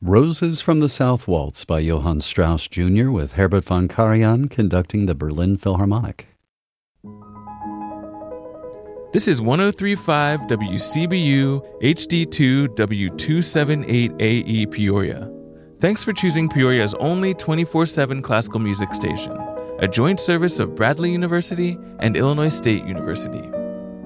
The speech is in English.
Roses from the South Waltz by Johann Strauss Jr. with Herbert von Karajan conducting the Berlin Philharmonic. This is 103.5 WCBU HD2 W278AE Peoria. Thanks for choosing Peoria's only 24/7 classical music station, a joint service of Bradley University and Illinois State University.